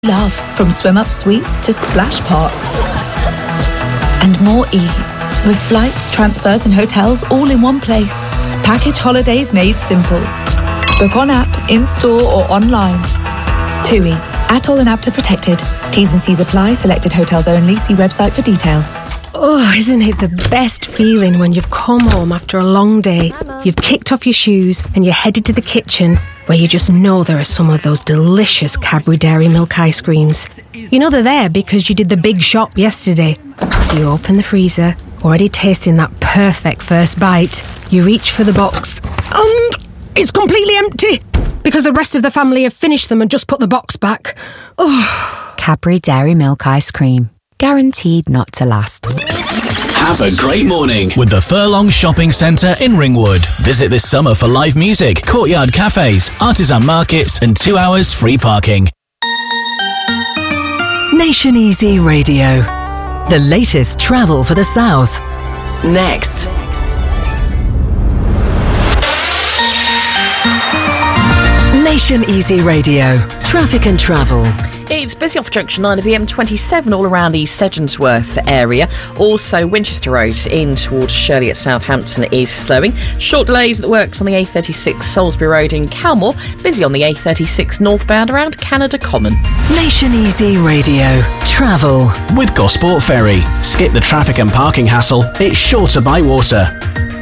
Love, from swim-up suites to splash parks. And more ease, with flights, transfers and hotels all in one place. Package holidays made simple. Book on app, in-store or online. TUI, Atoll and APTA protected. T's and C's apply, selected hotels only. See website for details. Oh, isn't it the best feeling when you've come home after a long day, you've kicked off your shoes and you're headed to the kitchen where you just know there are some of those delicious Cadbury Dairy Milk ice creams. You know they're there because you did the big shop yesterday. So you open the freezer, already tasting that perfect first bite. You reach for the box and it's completely empty because the rest of the family have finished them and just put the box back. Oh. Cadbury Dairy Milk ice cream. Guaranteed not to last. Have a great morning with the Furlong Shopping Centre in Ringwood. Visit this summer for live music, courtyard cafes, artisan markets and 2 hours free parking. Nation Easy Radio. The latest travel for the South. Next. Nation Easy Radio. Traffic and travel. It's busy off junction 9 of the M27 all around the Sedgensworth area. Also, Winchester Road in towards Shirley at Southampton is slowing. Short delays at the works on the A36 Salisbury Road in Calmore. Busy on the A36 northbound around Canada Common. Nation Easy Radio. Travel. With Gosport Ferry. Skip the traffic and parking hassle. It's shorter by water.